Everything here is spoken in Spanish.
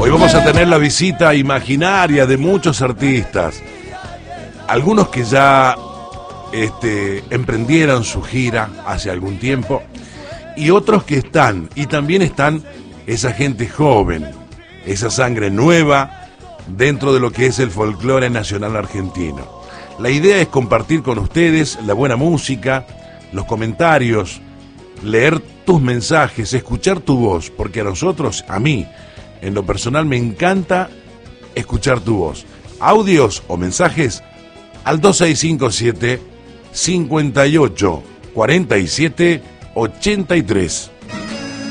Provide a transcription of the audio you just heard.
Hoy vamos a tener la visita imaginaria de muchos artistas, algunos que ya emprendieron su gira hace algún tiempo y otros que están, y también están esa gente joven, esa sangre nueva dentro de lo que es el folclore nacional argentino. La idea es compartir con ustedes la buena música, los comentarios, leer tus mensajes, escuchar tu voz, porque a nosotros, a mí, en lo personal me encanta escuchar tu voz. Audios o mensajes al 2657 58 47 83.